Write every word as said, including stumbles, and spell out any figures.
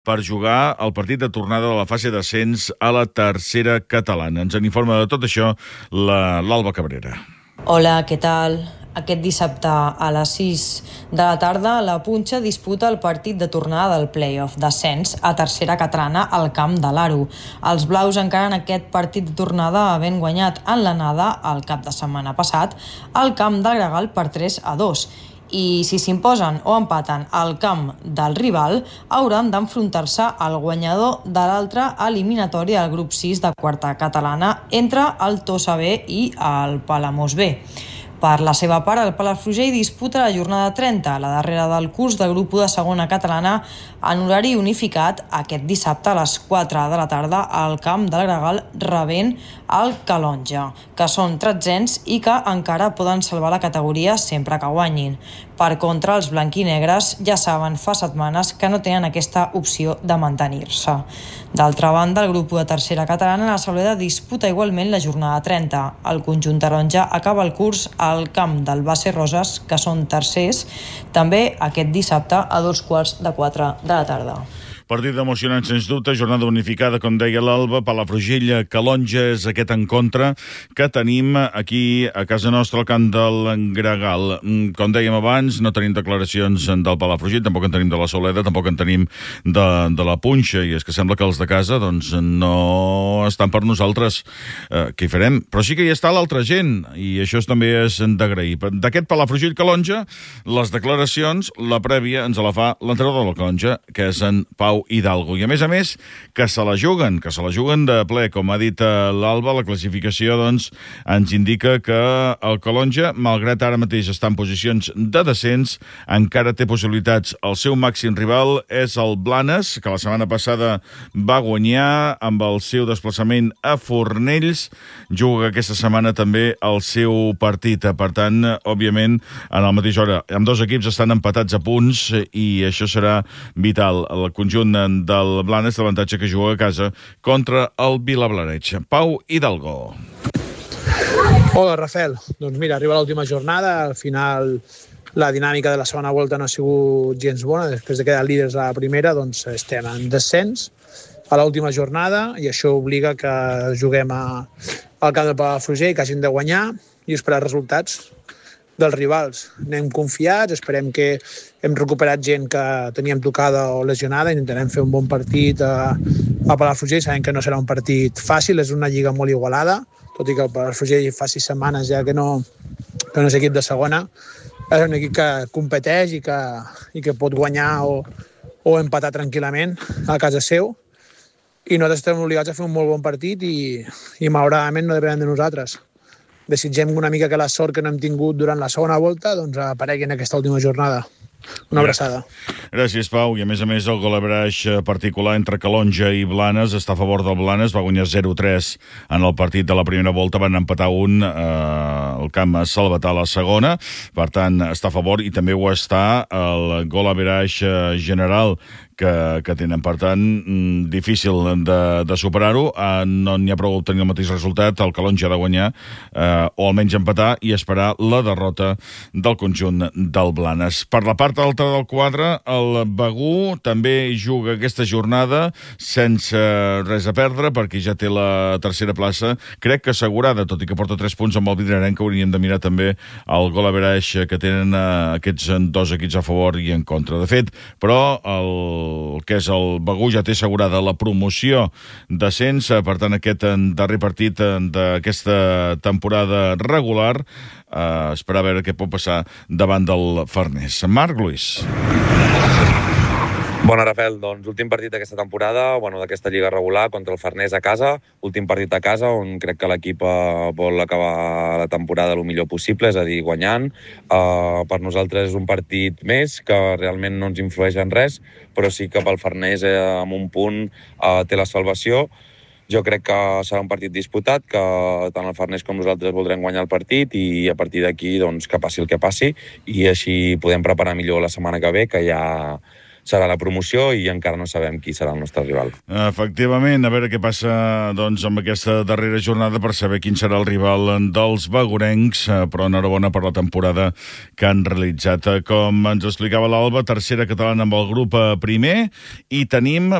per jugar el partit de tornada de la fase d'ascens a la tercera catalana. Ens en informa de tot això l'Alba Cabrera. Hola, què tal? Aquest dissabte a les sis de la tarda la Punxa disputa el partit de tornada del play-off d'ascens a tercera catalana al camp de l'Aro. Els blaus encara en aquest partit de tornada havent guanyat en l'anada el cap de setmana passat al camp del Gregal per tres a dos. I si s'imposen o empaten al camp del rival, hauran d'enfrontar-se al guanyador de l'altra eliminatòria del grup sis de quarta catalana entre el Tossa B i el Palamós B. Per la seva part, el Palafrugell disputa la jornada trenta, la darrera del curs del grup u de segona catalana, en horari unificat aquest dissabte a les quatre de la tarda al camp del Gregal rebent el Calonja, que són tretzens i que encara poden salvar la categoria sempre que guanyin. Per contra, els blanquinegres ja saben fa setmanes que no tenen aquesta opció de mantenir-se. D'altra banda, el grup u de tercera catalana, la Sauleda disputa igualment la jornada trenta. El conjunt taronja acaba el curs al camp del Base Roses, que són tercers, també aquest dissabte a dos quarts de quatre de la tarda. Partit emocionant, sens dubte, jornada unificada, com deia l'Alba, Palafrugell, Calonja, és aquest encontre que tenim aquí a casa nostra, al camp del Gregal. Com dèiem abans, no tenim declaracions del Palafrugell, tampoc en tenim de la Sauleda, tampoc en tenim de, de la Punxa, i és que sembla que els de casa doncs, no estan per nosaltres. Eh, què hi farem? Però sí que hi està l'altra gent, i això també és d'agrair. D'aquest Palafrugell-Calonja, les declaracions, la prèvia, ens la fa l'entrenador de la Calonja, que és en Pau Hidalgo. I a més a més, que se la juguen, que se la juguen de ple. Com ha dit l'Alba, la classificació doncs, ens indica que el Calonja, malgrat ara mateix està en posicions de descens, encara té possibilitats. El seu màxim rival és el Blanes, que la setmana passada va guanyar amb el seu desplaçament a Fornells. Juga aquesta setmana també el seu partit. Per tant, òbviament, en la mateixa hora, amb dos equips estan empatats a punts i això serà vital. El conjunt del Blanes, l'avantatge que juga a casa contra el Vilablareix. Pau Hidalgo. Hola, Rafael. Doncs mira, arriba l'última jornada. Al final la dinàmica de la segona volta no ha sigut gens bona. Després de quedar líders a la primera, doncs estem en descens a l'última jornada i això obliga que juguem a, al camp del Palafrugell, que hagin de guanyar i esperar resultats dels rivals. Anem confiats, esperem que hem recuperat gent que teníem tocada o lesionada, intentarem fer un bon partit a, a Palafrugell, sabem que no serà un partit fàcil, és una lliga molt igualada, tot i que el Palafrugell fa sis setmanes ja que no, que no és equip de segona, és un equip que competeix i que, i que pot guanyar o, o empatar tranquil·lament a casa seu, i nosaltres estem obligats a fer un molt bon partit i, i malauradament no depenem de nosaltres. Desitgem una mica que la sort que no hem tingut durant la segona volta doncs aparegui en aquesta última jornada. Una abraçada. Gràcies, Pau. I a més a més el golabraix particular entre Calonja i Blanes està a favor del Blanes, va guanyar zero tres en el partit de la primera volta, van empatar un eh, el camp a Salvatà a la segona, per tant està a favor, i també ho està el golabraix general que, que tenen. Per tant, difícil de, de superar-ho. Eh, no n'hi ha prou obtenir el mateix resultat. El Calonja ha de guanyar, eh, o almenys empatar, i esperar la derrota del conjunt del Blanes. Per la part altra del quadre, el Begú també juga aquesta jornada sense res a perdre, perquè ja té la tercera plaça, crec que assegurada, tot i que porta tres punts amb el Vidrerenc, que hauríem de mirar també el gol average que tenen eh, aquests dos equips a favor i en contra. De fet, però el el que és el Begú ja té assegurada la promoció d'ascens, per tant aquest darrer partit d'aquesta temporada regular, eh, esperar a veure què pot passar davant del Farners. Marc Lluís. Bona, Rafael. Doncs últim partit d'aquesta temporada, bueno, d'aquesta lliga regular contra el Farners a casa, últim partit a casa on crec que l'equip vol acabar la temporada el millor possible, és a dir, guanyant. Uh, per nosaltres és un partit més que realment no ens influeix en res, però sí que pel Farners eh, amb un punt uh, té la salvació. Jo crec que serà un partit disputat, que tant el Farners com nosaltres voldrem guanyar el partit i a partir d'aquí doncs, que passi el que passi i així podem preparar millor la setmana que ve, que ja serà la promoció i encara no sabem qui serà el nostre rival. Efectivament, a veure què passa doncs, amb aquesta darrera jornada per saber quin serà el rival dels begurencs, però enhorabona per la temporada que han realitzat. Com ens explicava l'Alba, tercera catalana amb el grup primer, i tenim